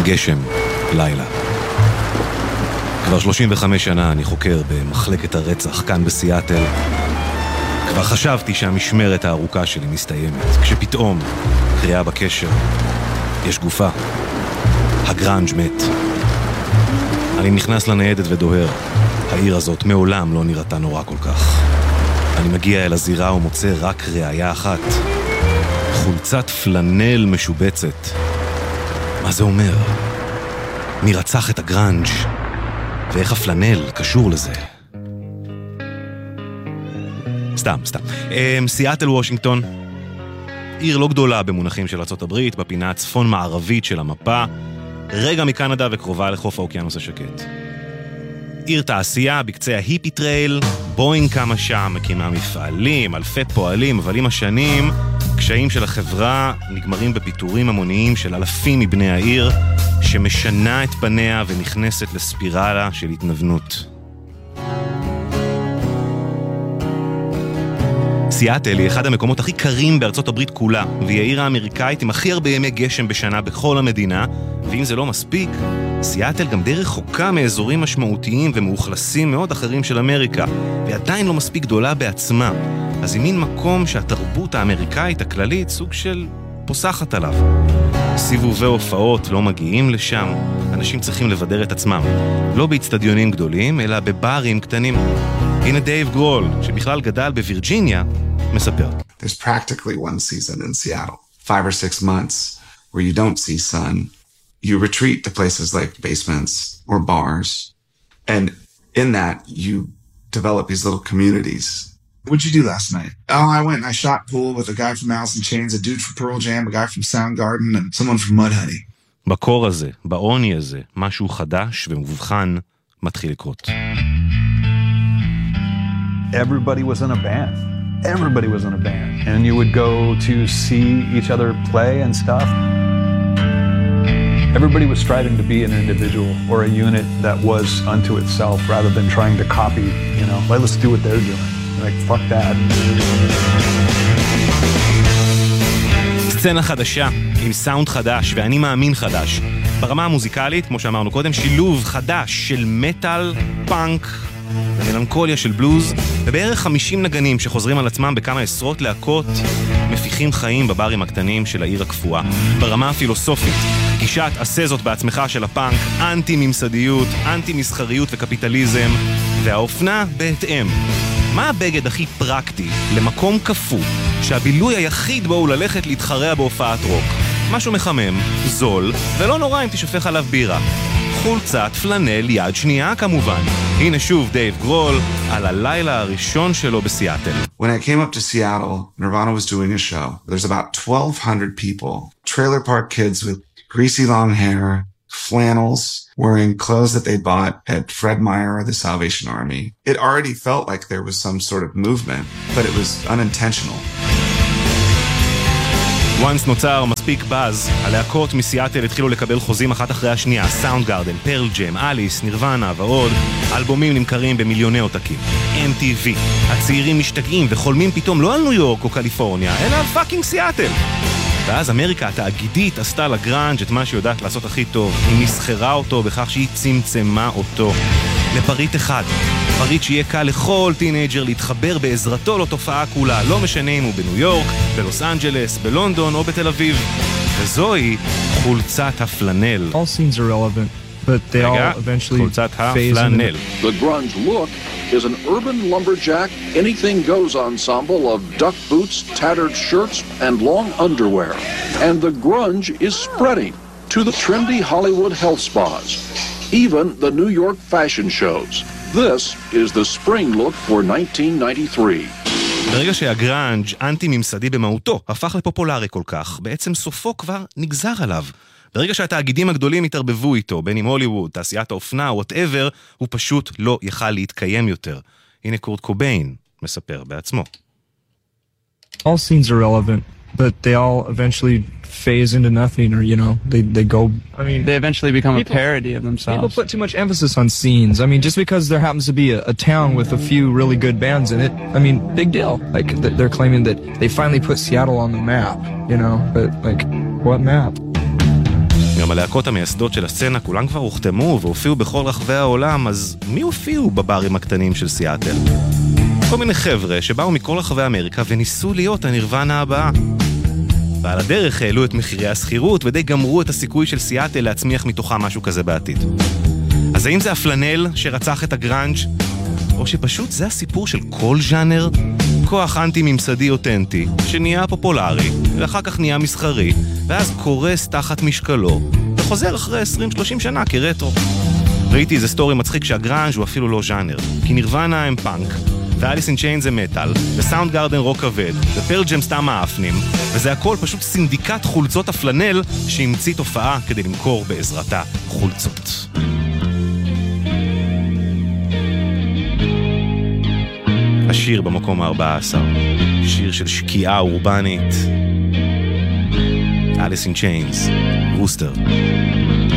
גשם, לילה. כבר 35 שנה אני חוקר במחלקת הרצח כאן בסיאטל. כבר חשבתי שהמשמרת הארוכה שלי מסתיימת, כשפתאום, קריאה בקשר, יש גופה. הגראנג' מת. אני נכנס לניידת ודוהר. העיר הזאת מעולם לא נראתה נורא כל כך. אני מגיע אל הזירה ומוצא רק ראיה אחת. חולצת פלנל משובצת. מה זה אומר? מי רצח את הגראנג' ואיך הפלנל קשור לזה? סתם. סיאטל וושינגטון. עיר לא גדולה במונחים של ארצות הברית, בפינה הצפון מערבית של המפה, רגע מקנדה וקרובה לחוף האוקיינוס השקט. עיר תעשייה בקצה ההיפי טרייל, בוינג כמה שם, מקימה מפעלים, אלפי פועלים, אבל עם השנים, קשיים של החברה נגמרים בפיטורים המוניים של אלפים מבני העיר, שמשנה את פניה ונכנסת לספירלה של התנוונות. סיאטל היא אחד המקומות הכי קרים בארצות הברית כולה, והיא העיר האמריקאית עם הכי הרבה ימי גשם בשנה בכל המדינה, ואם זה לא מספיק, סיאטל גם די רחוקה מאזורים משמעותיים ומאוכלסים מאוד אחרים של אמריקה, ועדיין לא מספיק גדולה בעצמה. אז היא מין מקום שהתרבות האמריקאית הכללית סוג של פוסחת עליו. סיבובי הופעות לא מגיעים לשם, אנשים צריכים לבדר את עצמם, לא באצטדיונים גדולים, אלא בברים קטנים. הנה דייב גרול, שבכלל גדל בווירג'יניה, מספר. There's practically one season in Seattle, 5 or 6 months, where you don't see sun. You retreat to places like basements or bars, and in that, you develop these little communities. What'd you do last night? Oh, I went and I shot pool with a guy from Alice in Chains, a dude from Pearl Jam, a guy from Soundgarden, and someone from Mudhoney. בקור הזה, בעוני הזה, משהו חדש ומובחן מתחיל לקרות. Everybody was in a band. Everybody was in a band. And you would go to see each other play and stuff. Everybody was striving to be an individual or a unit that was unto itself rather than trying to copy, you know, let's do what they're doing. Like, fuck that. סצנה חדשה, עם סאונד חדש ואני מאמין חדש. ברמה המוזיקלית, כמו שאמרנו קודם, שילוב חדש של מטל, פאנק, ומלנכוליה של בלוז, ובערך 50 נגנים שחוזרים על עצמם בכמה עשרות להקות, מפיחים חיים בברים הקטנים של העיר הקפואה. ברמה הפילוסופית, גישת עשה זאת בעצמך של הפאנק, אנטי-ממסדיות, אנטי-מסחריות וקפיטליזם, והאופנה בהתאם. מה הבגד הכי פרקטי למקום כפו, שהבילוי היחיד בו הוא ללכת להתחרע בהופעת רוק? משהו מחמם, זול, ולא נורא אם תשפך עליו בירה. חולצת פלנל יד שנייה כמובן. הנה שוב דייב גרול על הלילה הראשון שלו בסיאטל. When I came up to Seattle, Nirvana was doing a show. There's about 1,200 people. Trailer park kids with greasy long hair, flannels, wearing clothes that they bought at Fred Meyer or the Salvation Army. It already felt like there was some sort of movement, but it was unintentional. once נוצר מספיק באז, הלהקות מסיאטל התחילו לקבל חוזים אחת אחרי השנייה, סאונדגארדן, פרל ג'ם, אליס, נירוונה ועוד. אלבומים נמכרים במיליוני עותקים. MTV, הצעירים משתגעים וחולמים פתאום לא על ניו יורק או קליפורניה, אלא על פאקינג סיאטל. ואז אמריקה התאגידית עשתה לגראנג' את מה שיודעת לעשות הכי טוב. היא נסחרה אותו בכך שהיא צמצמה אותו לפריט אחד. פריט שיהיה קל לכל טינג'ר להתחבר בעזרתו לתופעה כולה, לא משנה אם הוא בניו יורק, בלוס אנג'לס, בלונדון או בתל אביב. וזוהי חולצת הפלנל. All scenes are relevant, but they all eventually חולצת phase הפלנל. The grunge look is an urban lumberjack, anything-goes ensemble of duck boots, tattered shirts, and long underwear. And the grunge is spreading to the trendy Hollywood health spas, even the New York fashion shows. This is the spring look for 1993. ברגע שהגראנג' אנטי-ממסדי במהותו הפך לפופולרי כל כך, בעצם סופו כבר נגזר עליו. ברגע שהתאגידים הגדולים התערבבו איתו, בין אם הוליווד, תעשיית האופנה או whatever, הוא פשוט לא יכל להתקיים יותר. הנה קורט קוביין מספר בעצמו. All scenes are relevant, but they all eventually phase into nothing, or, you know, they go, I mean, they eventually become a parody of themselves. People put too much emphasis on scenes. I mean, just because there happens to be a town with a few really good bands in it, I mean, big deal. Like, they're claiming that they finally put Seattle on the map, you know, but, like, what map? גם הלהקות המייסדות של הסצנה כולם כבר הוחתמו והופיעו בכל רחבי העולם, אז מי הופיעו בברים הקטנים של סיאטל? כל מיני חבר'ה שבאו מכל רחבי אמריקה וניסו להיות הנירוונה הבאה. ועל הדרך העלו את מחירי הסחירות ודי גמרו את הסיכוי של סיאטל להצמיח מתוכה משהו כזה בעתיד. אז האם זה הפלנל שרצח את הגראנג' או שפשוט זה הסיפור של כל ז'אנר? כוח אנטי-ממסדי אותנטי שנהיה פופולרי ואחר כך נהיה מסחרי ואז קורס תחת משקלו וחוזר אחרי 20-30 שנה כרטרו. ראיתי איזה סטורי מצחיק שהגראנג' הוא אפילו לא ז'אנר, כי נירוונה הם פאנק ואליס אין צ'יינס זה מטל וסאונד גארדן רוק כבד ופרל ג'ם סתם האפנים, וזה הכל פשוט סינדיקט חולצות הפלנל שהמציא תופעה כדי למכור בעזרתה חולצות. השיר במקום ה-14, שיר של שקיעה אורבנית, אליס אין צ'יינס, ווסטר.